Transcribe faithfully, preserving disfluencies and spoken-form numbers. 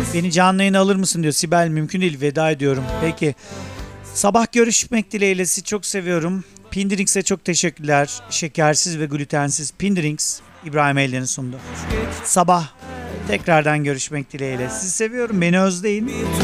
Beni canlı yayına alır mısın diyor. Sibel mümkün değil, veda ediyorum. Peki. Sabah görüşmek dileğiyle, sizi çok seviyorum. Pindirinks'e çok teşekkürler. Şekersiz ve glutensiz Pindirinks İbrahim Elden'in sundu. Sabah tekrardan görüşmek dileğiyle. Sizi seviyorum. Beni özleyin.